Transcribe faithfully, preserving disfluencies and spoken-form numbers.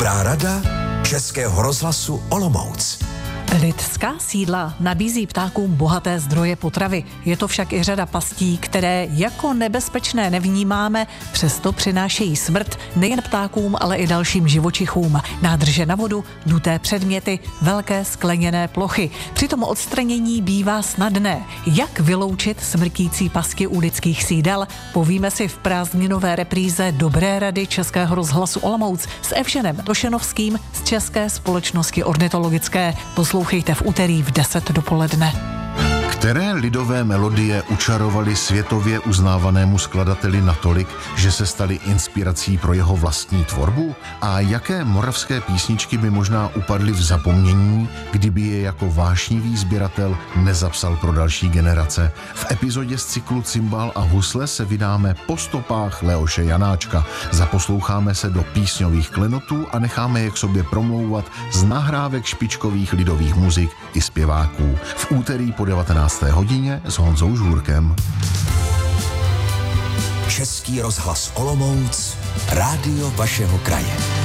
Dobrá rada Českého rozhlasu Olomouc. Lidská sídla nabízí ptákům bohaté zdroje potravy. Je to však i řada pastí, které jako nebezpečné nevnímáme, přesto přinášejí smrt nejen ptákům, ale i dalším živočichům. Nádrže na vodu, duté předměty, velké skleněné plochy. Při tom odstranění bývá snadné. Jak vyloučit smrtící pasti u lidských sídel, povíme si v prázdninové repríze Dobré rady Českého rozhlasu Olomouc s Evženem Tošenovským z České společnosti ornitologické. Poslouchejte v úterý v deset dopoledne. Které lidové melodie učarovaly světově uznávanému skladateli natolik, že se staly inspirací pro jeho vlastní tvorbu? A jaké moravské písničky by možná upadly v zapomnění, kdyby je jako vášnivý sběratel nezapsal pro další generace? V epizodě z cyklu Cimbál a husle se vydáme po stopách Leoše Janáčka. Zaposloucháme se do písňových klenotů a necháme je k sobě promlouvat z nahrávek špičkových lidových muzik i zpěváků. V úterý po devatenácté hodině s Honzou Žůrkem. Český rozhlas Olomouc, rádio vašeho kraje.